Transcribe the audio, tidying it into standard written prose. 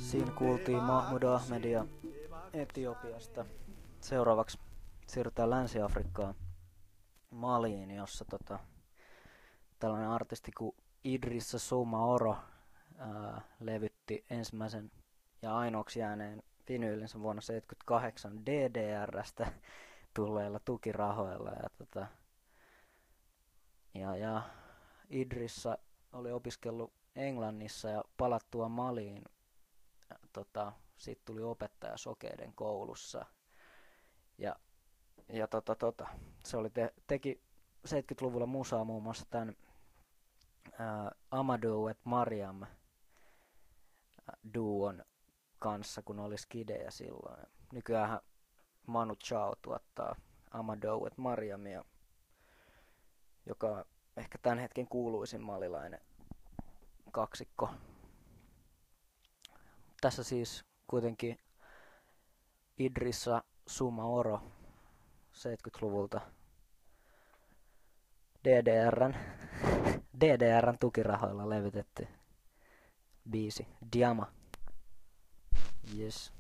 Siinä kuultiin Mahmoud Ahmedia Etiopiasta. Seuraavaksi siirrytään Länsi-Afrikkaan, Maliin, jossa tällainen artisti kuin Idrissa Soumaoro levytti ensimmäisen ja ainoaksi jääneen vinyylinsä vuonna 1978 DDR:stä tulleilla tukirahoilla. Ja Idrissa oli opiskellut Englannissa ja palattua Maliin. Siitä tuli opettaja sokeiden koulussa. Se teki 70-luvulla musaa muun muassa tämän Amadou et Mariam duon kanssa, kun oli skidejä silloin. Nykyään Manu Chao tuottaa Amadou et Mariamia, joka on ehkä tämän hetken kuuluisin malilainen kaksikko. Tässä siis kuitenkin Idrissa Soumaoro 70-luvulta DDR:n tukirahoilla levytetty biisi Diama. Yes.